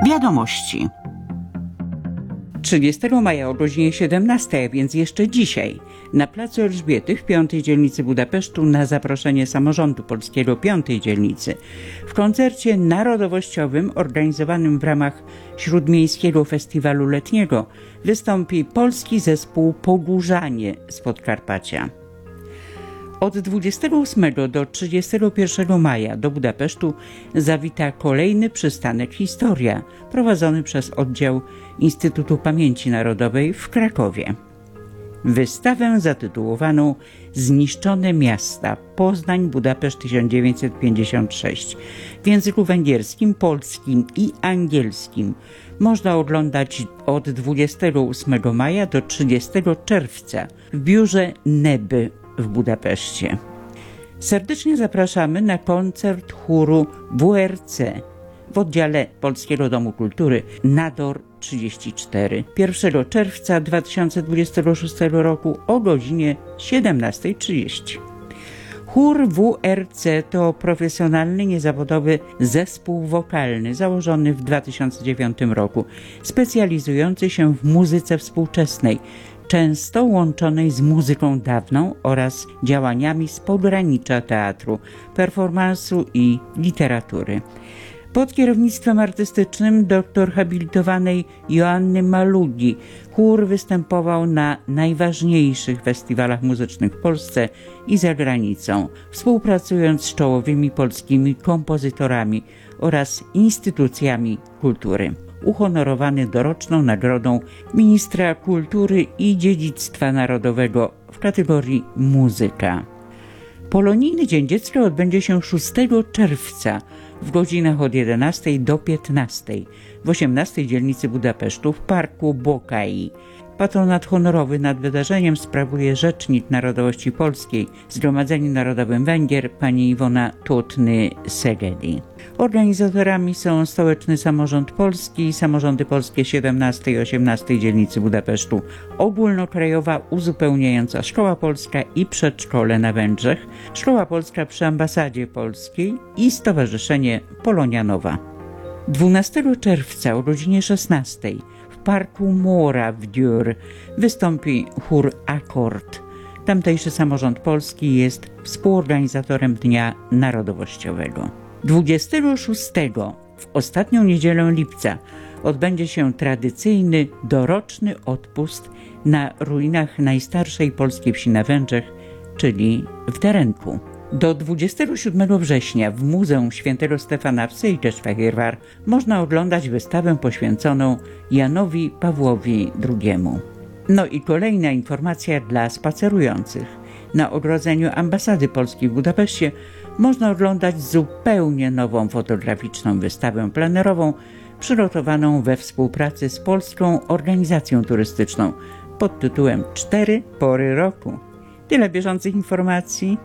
Wiadomości. 30 maja o godzinie 17, a więc jeszcze dzisiaj, na placu Elżbiety w 5. dzielnicy Budapesztu na zaproszenie samorządu polskiego 5. dzielnicy w koncercie narodowościowym organizowanym w ramach Śródmiejskiego Festiwalu Letniego wystąpi polski zespół Pogórzanie z Podkarpacia. Od 28 do 31 maja do Budapesztu zawita kolejny przystanek Historia, prowadzony przez oddział Instytutu Pamięci Narodowej w Krakowie. Wystawę zatytułowaną Zniszczone miasta Poznań, Budapeszt 1956 w języku węgierskim, polskim i angielskim można oglądać od 28 maja do 30 czerwca w biurze NEBY w Budapeszcie. Serdecznie zapraszamy na koncert chóru WRC w oddziale Polskiego Domu Kultury Nador 34 1 czerwca 2026 roku o godzinie 17:30. Chór WRC to profesjonalny, niezawodowy zespół wokalny założony w 2009 roku, specjalizujący się w muzyce współczesnej, często łączonej z muzyką dawną oraz działaniami z pogranicza teatru, performansu i literatury. Pod kierownictwem artystycznym doktor habilitowanej Joanny Malugi chór występował na najważniejszych festiwalach muzycznych w Polsce i za granicą, współpracując z czołowymi polskimi kompozytorami oraz instytucjami kultury. Uhonorowany doroczną nagrodą ministra kultury i dziedzictwa narodowego w kategorii muzyka. Polonijny Dzień Dziecka odbędzie się 6 czerwca w godzinach od 11 do 15 w 18 dzielnicy Budapesztu w Parku Bokai. Patronat honorowy nad wydarzeniem sprawuje Rzecznik Narodowości Polskiej w Zgromadzeniu Narodowym Węgier pani Iwona Tutny-Szegedi. Organizatorami są Stołeczny Samorząd Polski i samorządy polskie 17 i 18 dzielnicy Budapesztu, Ogólnokrajowa Uzupełniająca Szkoła Polska i Przedszkole na Węgrzech, Szkoła Polska przy Ambasadzie Polskiej i Stowarzyszenie Polonia Nowa. 12 czerwca o godzinie 16 w Parku Mora w Dürr wystąpi chór Akord. Tamtejszy samorząd polski jest współorganizatorem Dnia Narodowościowego. 26 w ostatnią niedzielę lipca odbędzie się tradycyjny doroczny odpust na ruinach najstarszej polskiej wsi na Węgrzech, czyli w Terenku. Do 27 września w Muzeum Świętego Stefana w Székesfehérvár można oglądać wystawę poświęconą Janowi Pawłowi II. No i kolejna informacja dla spacerujących. Na ogrodzeniu Ambasady Polskiej w Budapeszcie można oglądać zupełnie nową fotograficzną wystawę plenerową przygotowaną we współpracy z Polską Organizacją Turystyczną pod tytułem 4 pory roku. Tyle bieżących informacji.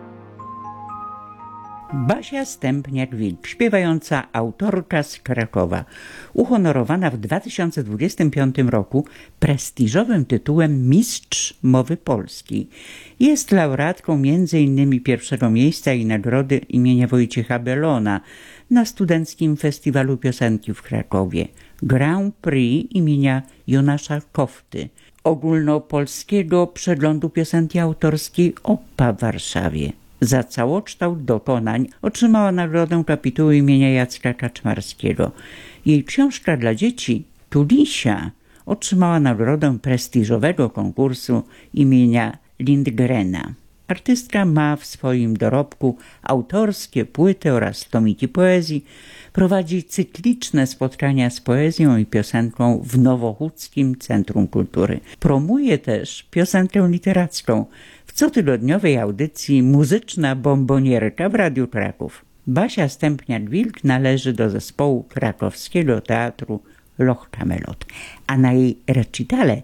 Basia Stępniak-Wilk, śpiewająca autorka z Krakowa, uhonorowana w 2025 roku prestiżowym tytułem Mistrz Mowy Polskiej. Jest laureatką m.in. pierwszego miejsca i nagrody imienia Wojciecha Bellona na Studenckim Festiwalu Piosenki w Krakowie, Grand Prix imienia Jonasza Kofty, Ogólnopolskiego Przeglądu Piosenki Autorskiej OPA w Warszawie. Za całokształt dokonań otrzymała nagrodę kapitułu imienia Jacka Kaczmarskiego. Jej książka dla dzieci, Tulisia, otrzymała nagrodę prestiżowego konkursu imienia Lindgrena. Artystka ma w swoim dorobku autorskie płyty oraz tomiki poezji, prowadzi cykliczne spotkania z poezją i piosenką w Nowochódzkim Centrum Kultury. Promuje też piosenkę literacką w cotygodniowej audycji Muzyczna Bombonierka w Radiu Kraków. Basia Stępniak-Wilk należy do zespołu krakowskiego teatru Loch Camelot, a na jej recitale